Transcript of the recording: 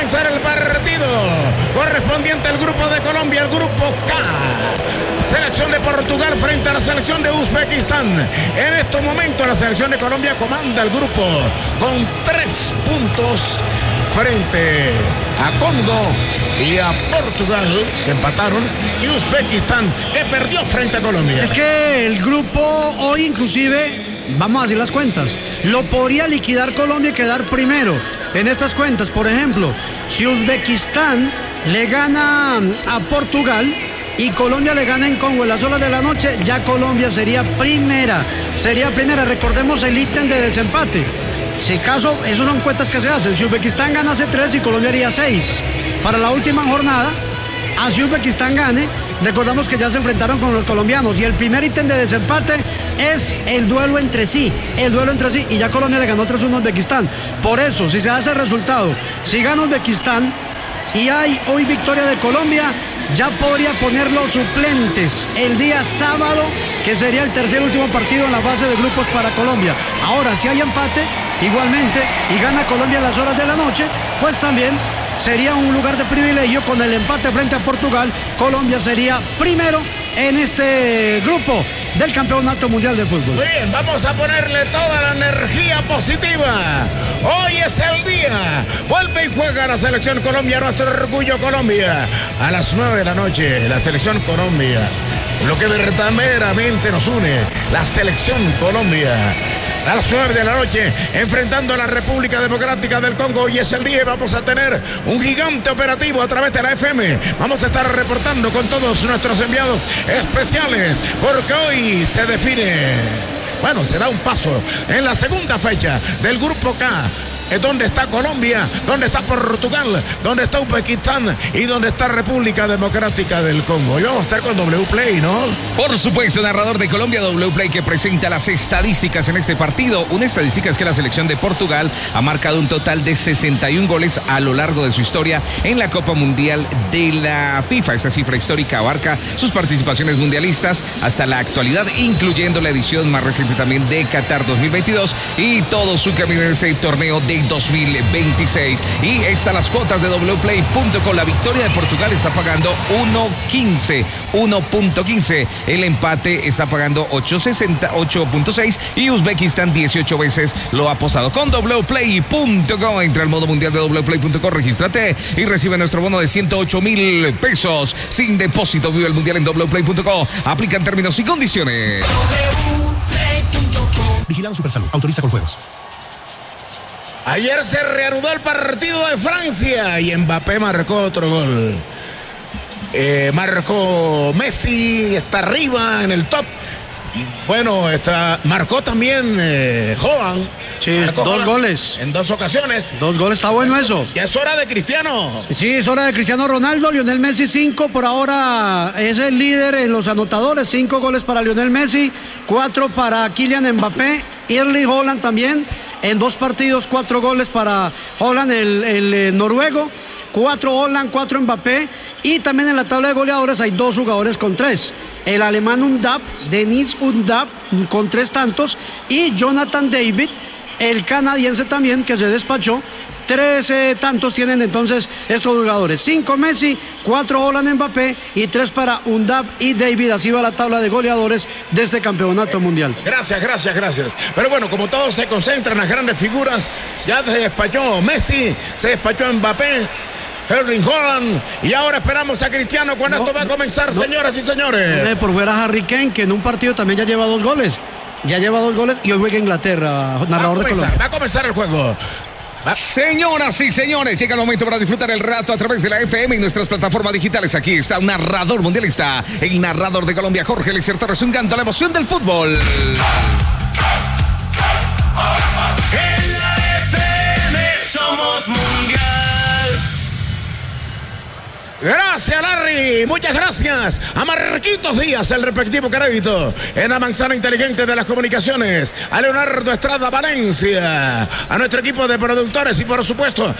comenzar el partido correspondiente al grupo de Colombia, el grupo K. Selección de Portugal frente a la selección de Uzbekistán. En estos momentos la selección de Colombia comanda el grupo con 3 puntos frente a Congo y a Portugal, que empataron, y Uzbekistán, que perdió frente a Colombia. Es que el grupo hoy inclusive, vamos a decir las cuentas, lo podría liquidar Colombia y quedar primero en estas cuentas. Por ejemplo, si Uzbekistán le gana a Portugal y Colombia le gana en Congo en las horas de la noche, ya Colombia sería primera. Recordemos el ítem de desempate. Si caso, esos son cuentas que se hacen. Si Uzbekistán ganase 3 y Colombia haría 6. Para la última jornada, así Uzbekistán gane, recordamos que ya se enfrentaron con los colombianos y el primer ítem de desempate es el duelo entre sí, y ya Colombia le ganó 3-1 a Uzbekistán. Por eso, si se hace el resultado, si gana Uzbekistán y hay hoy victoria de Colombia, ya podría poner los suplentes el día sábado, que sería el tercer y último partido en la fase de grupos para Colombia. Ahora, si hay empate, igualmente, y gana Colombia en las horas de la noche, pues también sería un lugar de privilegio. Con el empate frente a Portugal, Colombia sería primero en este grupo del Campeonato Mundial de Fútbol. Muy bien, vamos a ponerle toda la energía positiva. Hoy es el día. Vuelve y juega la selección Colombia, nuestro orgullo Colombia. A las 9 de la noche, la selección Colombia. Lo que verdaderamente nos une, la selección Colombia. A las 9 de la noche, enfrentando a la República Democrática del Congo. Hoy es el día y vamos a tener un gigante operativo a través de la FM. Vamos a estar reportando con todos nuestros enviados especiales, porque hoy se define, se da un paso en la segunda fecha del Grupo K. ¿Dónde está Colombia? ¿Dónde está Portugal? ¿Dónde está Uzbekistán? ¿Y dónde está República Democrática del Congo? Y vamos a estar con WPlay, ¿no? Por supuesto, narrador de Colombia, WPlay, que presenta las estadísticas en este partido. Una estadística es que la selección de Portugal ha marcado un total de 61 goles a lo largo de su historia en la Copa Mundial de la FIFA. Esta cifra histórica abarca sus participaciones mundialistas hasta la actualidad, incluyendo la edición más reciente también de Qatar 2022 y todo su camino en este torneo de 2026. Y están las cuotas de wplay.com. La victoria de Portugal está pagando 1.15. El empate está pagando 8.6 y Uzbekistán 18 veces lo ha apostado. Con wplay.com. Entra al modo mundial de wplay.com, regístrate y recibe nuestro bono de 108,000 pesos sin depósito. Vive el mundial en wplay.com. Aplican términos y condiciones. Vigilado Supersalud. Autoriza con juegos. Ayer se reanudó el partido de Francia y Mbappé marcó otro gol. Marcó Messi, está arriba en el top. Marcó también Haaland. Sí, dos goles. En 2 ocasiones. 2 goles, está bueno eso. Ya es hora de Cristiano. Sí, es hora de Cristiano Ronaldo. Lionel Messi 5, por ahora es el líder en los anotadores. 5 goles para Lionel Messi, 4 para Kylian Mbappé. Erling Haaland también. En 2 partidos, 4 goles para Haaland, el noruego. 4 Haaland, 4 Mbappé. Y también en la tabla de goleadores hay 2 jugadores con 3. El alemán Undab, Denis Undab, con 3 tantos. Y Jonathan David, el canadiense también, que se despachó. 13 tantos tienen entonces estos jugadores. 5 Messi, 4 Haaland, Mbappé y 3 para Undab y David. Así va la tabla de goleadores de este campeonato mundial. Gracias. Pero bueno, como todos se concentran las grandes figuras, ya se despachó Messi, se despachó Mbappé, Erling Haaland, y ahora esperamos a Cristiano cuando esto va a comenzar, señoras y señores. Por fuera Harry Kane, que en un partido también ya lleva 2 goles. Y hoy juega Inglaterra, narrador de Colombia. Va a comenzar el juego. Señoras y señores, llega el momento para disfrutar el rato a través de la FM y nuestras plataformas digitales. Aquí está un narrador mundialista, el narrador de Colombia, Jorge Eliezer Torres, un canto a la emoción del fútbol. En la FM somos mundial. Gracias, Larry. Muchas gracias a Marquitos Díaz, el respectivo crédito en la manzana inteligente de las comunicaciones, a Leonardo Estrada Valencia, a nuestro equipo de productores y por supuesto